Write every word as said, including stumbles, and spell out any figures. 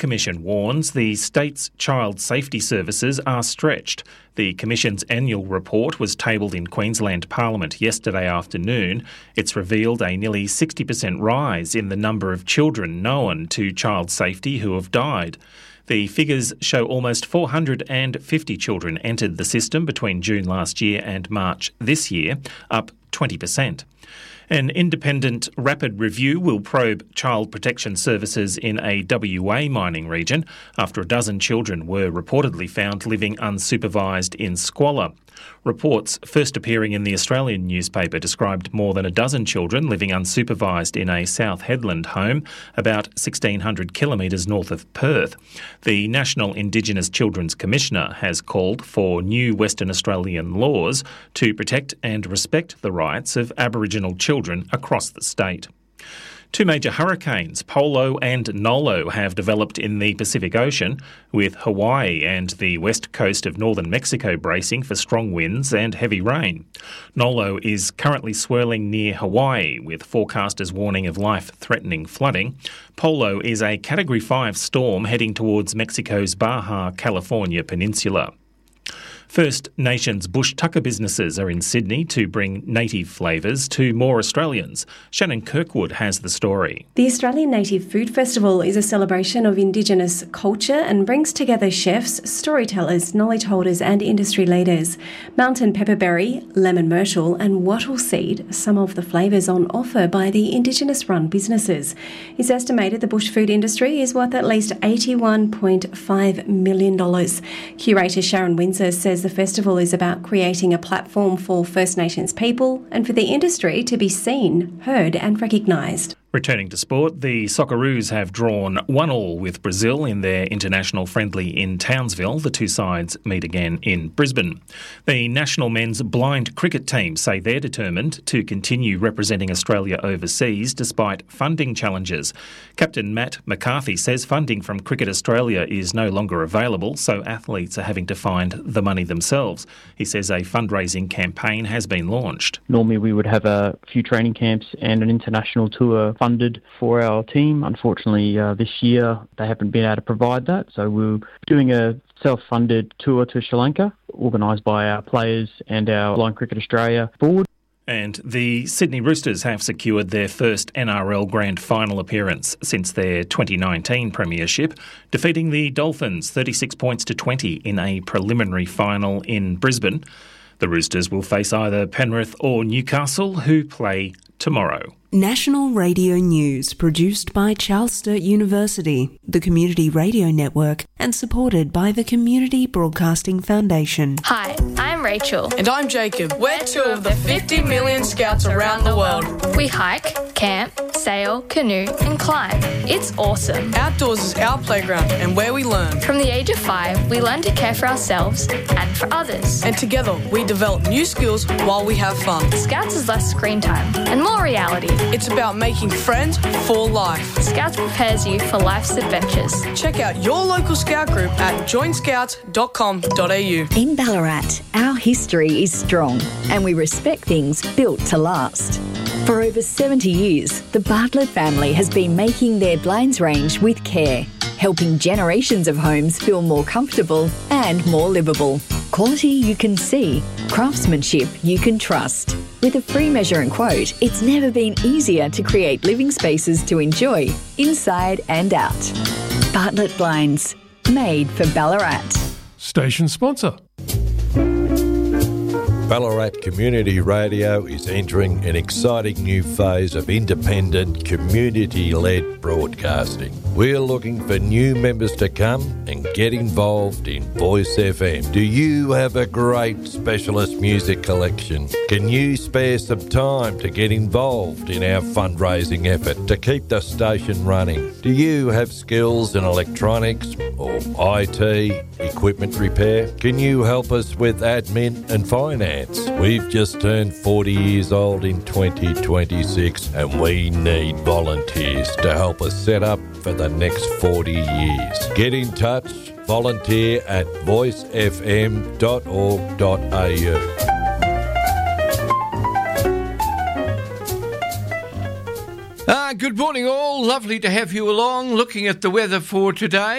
Commission warns the state's child safety services are stretched. The Commission's annual report was tabled in Queensland Parliament yesterday afternoon. It's revealed a nearly sixty percent rise in the number of children known to child safety who have died. The figures show almost four hundred fifty children entered the system between June last year and March this year, up twenty percent. An independent rapid review will probe child protection services in a W A mining region after a dozen children were reportedly found living unsupervised in squalor. Reports first appearing in the Australian newspaper described more than a dozen children living unsupervised in a South Headland home about sixteen hundred kilometres north of Perth. The National Indigenous Children's Commissioner has called for new Western Australian laws to protect and respect the rights of Aboriginal children across the state. Two major hurricanes, Polo and Nolo, have developed in the Pacific Ocean, with Hawaii and the west coast of northern Mexico bracing for strong winds and heavy rain. Nolo is currently swirling near Hawaii, with forecasters warning of life-threatening flooding. Polo is a Category five storm heading towards Mexico's Baja California peninsula. First Nations bush tucker businesses are in Sydney to bring native flavours to more Australians. Shannon Kirkwood has the story. The Australian Native Food Festival is a celebration of Indigenous culture and brings together chefs, storytellers, knowledge holders and industry leaders. Mountain pepperberry, lemon myrtle and wattle seed are some of the flavours on offer by the Indigenous-run businesses. It's estimated the bush food industry is worth at least eighty-one point five million dollars. Curator Sharon Windsor says the festival is about creating a platform for First Nations people and for the industry to be seen, heard and recognised. Returning to sport, the Socceroos have drawn one all with Brazil in their international friendly in Townsville. The two sides meet again in Brisbane. The national men's blind cricket team say they're determined to continue representing Australia overseas despite funding challenges. Captain Matt McCarthy says funding from Cricket Australia is no longer available, so athletes are having to find the money themselves. He says a fundraising campaign has been launched. Normally we would have a few training camps and an international tour funded for our team. Unfortunately, uh, this year they haven't been able to provide that, so we're doing a self-funded tour to Sri Lanka, organised by our players and our Blind Cricket Australia board. And the Sydney Roosters have secured their first N R L Grand Final appearance since their twenty nineteen premiership, defeating the Dolphins thirty-six points to twenty in a preliminary final in Brisbane. The Roosters will face either Penrith or Newcastle, who play tomorrow. National Radio News, produced by Charles Sturt University, the Community Radio Network, and supported by the Community Broadcasting Foundation. Hi, I'm Rachel. And I'm Jacob. We're two of the fifty million scouts around the world. We hike, camp, sail, canoe, and climb. It's awesome. Outdoors is our playground and where we learn. From the age of five, we learn to care for ourselves and for others. And together, we develop new skills while we have fun. Scouts is less screen time and more reality. It's about making friends for life. Scouts prepares you for life's adventures. Check out your local scout group at join scouts dot com dot a u. In Ballarat, our history is strong and we respect things built to last. For over seventy years, the Bartlett family has been making their Blaines range with care, helping generations of homes feel more comfortable and more livable. Quality you can see, craftsmanship you can trust. With a free measure and quote, it's never been easier to create living spaces to enjoy, inside and out. Bartlett Blinds, made for Ballarat. Station sponsor. Ballarat Community Radio is entering an exciting new phase of independent, community-led broadcasting. We're looking for new members to come and get involved in Voice F M. Do you have a great specialist music collection? Can you spare some time to get involved in our fundraising effort to keep the station running? Do you have skills in electronics or I T, equipment repair? Can you help us with admin and finance? We've just turned forty years old in twenty twenty-six and we need volunteers to help us set up for the next forty years. Get in touch, volunteer at voice f m dot org dot a u. Ah, good Good morning all, lovely to have you along looking at the weather for today.